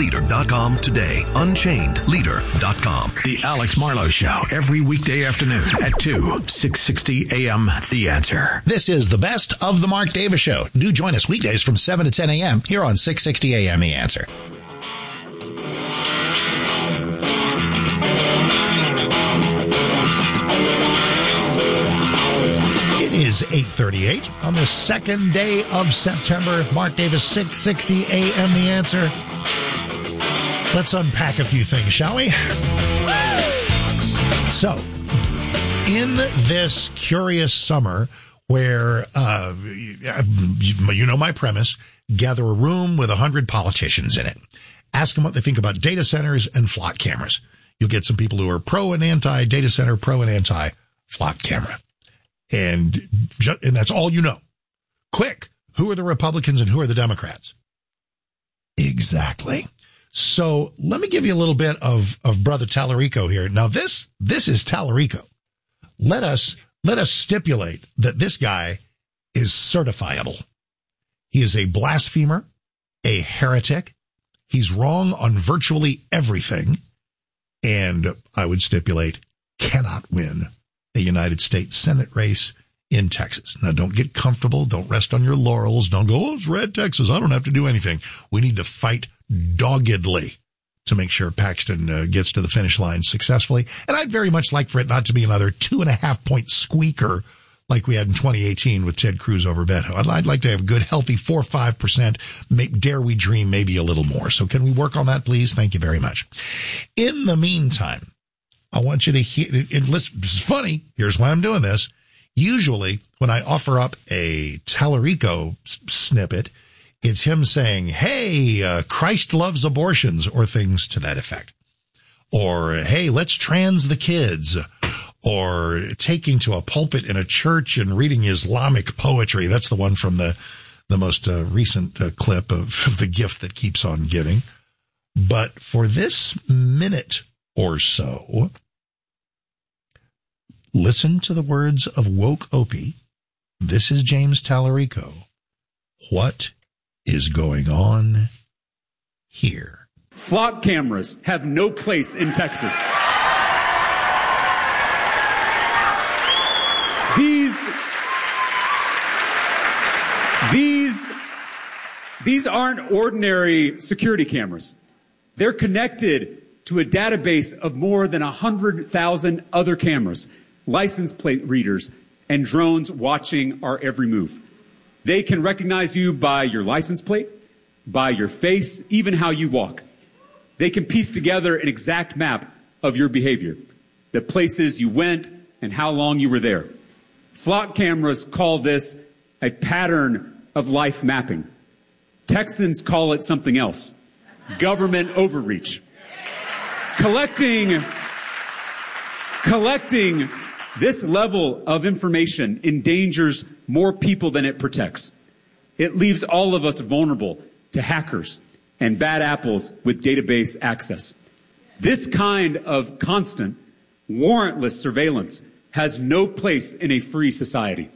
UnchainedLeader.com today. UnchainedLeader.com. The Alex Marlowe Show, every weekday afternoon at 2, 660 a.m. The Answer. This is the best of the Mark Davis Show. Do join us weekdays from 7 to 10 a.m. here on 660 a.m. The Answer. It is 8:38 on the second day of September. Mark Davis, 660 a.m. The Answer. Let's unpack a few things, shall we? So, in this curious summer where, you know my premise, gather a room with 100 politicians in it. Ask them what they think about data centers and flock cameras. You'll get some people who are pro and anti data center, pro and anti flock camera. And that's all you know. Quick, who are the Republicans and who are the Democrats? Exactly. So let me give you a little bit of Brother Tallarico here. Now this is Tallarico. Let us stipulate that this guy is certifiable. He is a blasphemer, a heretic. He's wrong on virtually everything. And I would stipulate cannot win a United States Senate race in Texas. Now, don't get comfortable. Don't rest on your laurels. Don't go, oh, it's red Texas. I don't have to do anything. We need to fight doggedly to make sure Paxton gets to the finish line successfully. And I'd very much like for it not to be another 2.5-point squeaker like we had in 2018 with Ted Cruz over Beto. I'd like to have a good, healthy 4 or 5%. Dare we dream maybe a little more. So can we work on that, please? Thank you very much. In the meantime, I want you to hear, and listen, this is funny. Here's why I'm doing this. Usually when I offer up a Tallarico snippet, it's him saying, hey, Christ loves abortions, or things to that effect. Or, hey, let's trans the kids. Or taking to a pulpit in a church and reading Islamic poetry. That's the one from the most recent clip of the gift that keeps on giving. But for this minute or so, listen to the words of Woke Opie. This is James Tallarico. What is going on here? Flock cameras have no place in Texas. These aren't ordinary security cameras. They're connected to a database of more than 100,000 other cameras, license plate readers, and drones watching our every move. They can recognize you by your license plate, by your face, even how you walk. They can piece together an exact map of your behavior, the places you went and how long you were there. Flock cameras call this a pattern of life mapping. Texans call it something else. Government overreach. Collecting this level of information endangers more people than it protects. It leaves all of us vulnerable to hackers and bad apples with database access. This kind of constant, warrantless surveillance has no place in a free society.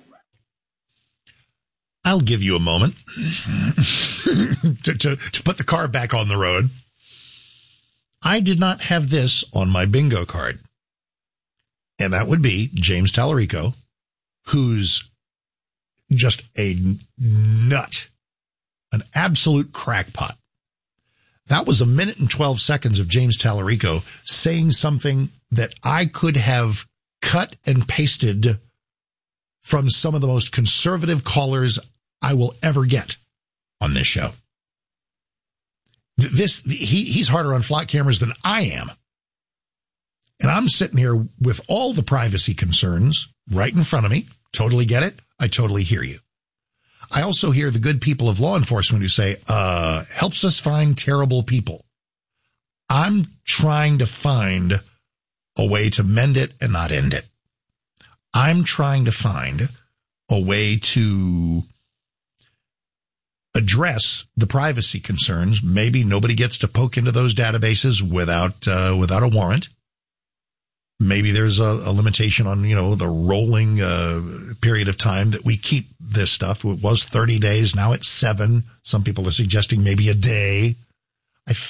I'll give you a moment to put the car back on the road. I did not have this on my bingo card. And that would be James Tallarico, who's just a nut, an absolute crackpot. That was 1 minute and 12 seconds of James Tallarico saying something that I could have cut and pasted from some of the most conservative callers I will ever get on this show. He's harder on flock cameras than I am. And I'm sitting here with all the privacy concerns right in front of me. Totally get it. I totally hear you. I also hear the good people of law enforcement who say, helps us find terrible people. I'm trying to find a way to mend it and not end it. I'm trying to find a way to address the privacy concerns. Maybe nobody gets to poke into those databases without a warrant. Maybe there's a limitation on, the rolling period of time that we keep this stuff. It was 30 days. Now it's 7. Some people are suggesting maybe a day.